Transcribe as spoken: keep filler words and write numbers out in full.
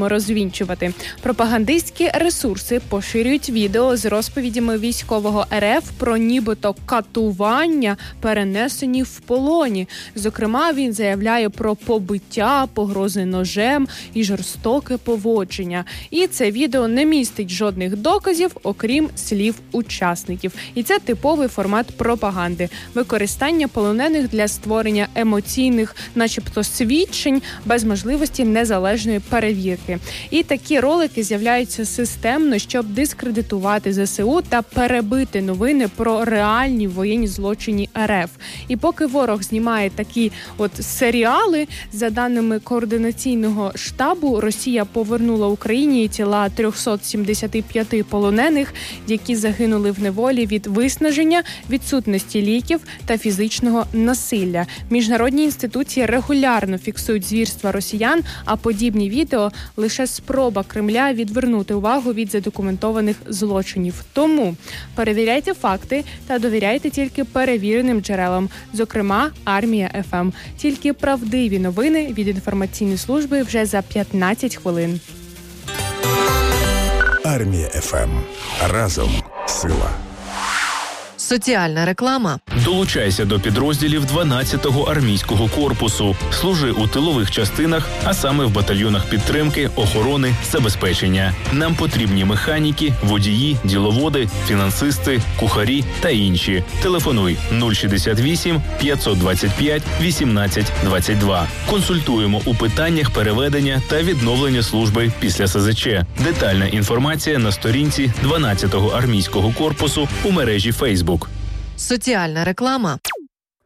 будемо розвінчувати. Пропагандистські ресурси поширюють відео з розповідями військового РФ про нібито катування, перенесені в полоні. Зокрема, він заявляє про побиття, погрози ножем і жорстоке поводження. І це відео не містить жодних доказів, окрім слів учасників. І це типовий формат пропаганди. Використання полонених для створення емоційних, начебто, свідчень без можливості незалежної перевірки. І такі ролики з'являються системно, щоб дискредитувати ЗСУ та перебити новини про реальні воєнні злочини РФ. І поки ворог знімає такі от серіали, за даними координаційного штабу, Росія повернула Україні тіла триста сімдесят п'ять полонених, які загинули в неволі від виснаження, відсутності ліків та фізичного насилля. Міжнародні інституції регулярно фіксують звірства росіян, а подібні відео – лише спроба Кремля відвернути увагу від задокументованих злочинів. Тому перевіряйте факти та довіряйте тільки перевіреним джерелам, зокрема Армія еф ем. Тільки правдиві новини від інформаційної служби вже за п'ятнадцять хвилин. Армія еф ем. Разом сила. Соціальна реклама. Долучайся до підрозділів дванадцятого армійського корпусу. Служи у тилових частинах, а саме в батальйонах підтримки, охорони, забезпечення. Нам потрібні механіки, водії, діловоди, фінансисти, кухарі та інші. Телефонуй нуль шістдесят вісім п'ятсот двадцять п'ять вісімнадцять двадцять два. Консультуємо у питаннях переведення та відновлення служби після ес зет че. Детальна інформація на сторінці дванадцятого армійського корпусу у мережі Facebook. Соціальна реклама.